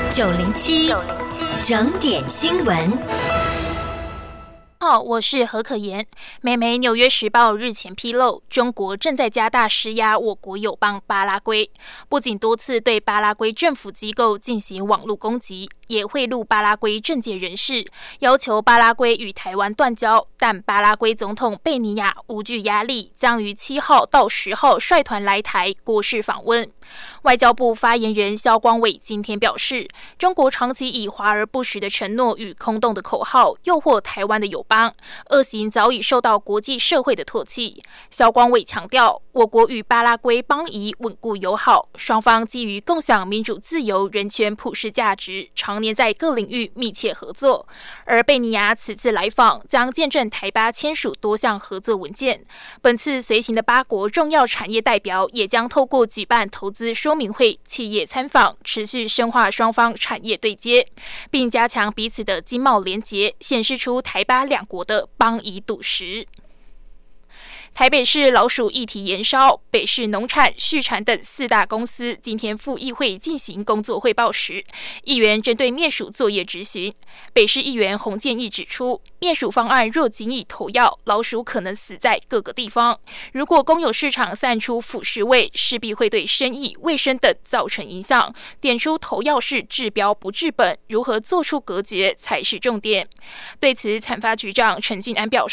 907整点新闻。 好，我是何可言。美媒《纽约时报》日前披露，中国正在加大施压我国友邦巴拉圭，不仅多次对巴拉圭政府机构进行网络攻击，也贿赂巴拉圭政界人士，要求巴拉圭与台湾断交。但巴拉圭总统贝尼亚无惧压力，将于7号到10号率团来台国事访问。外交部发言人萧光伟今天表示，中国长期以华而不实的承诺与空洞的口号诱惑台湾的友邦，恶行早已受到国际社会的唾弃。萧光伟强调，我国与巴拉圭邦谊稳固友好，双方基于共享民主自由、人权普世价值，常年在各领域密切合作。而贝尼亚此次来访将见证台巴签署多项合作文件。本次随行的8国重要产业代表也将透过举办投资说明会、企业参访，持续深化双方产业对接，并加强彼此的经贸连结，显示出台巴两国的邦谊笃实。台北市老鼠议题延烧，北市农产、畜产等4大公司今天赴议会进行工作汇报时，议员针对灭鼠作业质询。北市议员洪建义指出，灭鼠方案若仅以投药，老鼠可能死在各个地方。如果公有市场散出腐蚀味，势必会对生意、卫生等造成影响。点出投药是治标不治本，如何做出隔绝才是重点。对此，产发局长陈俊安表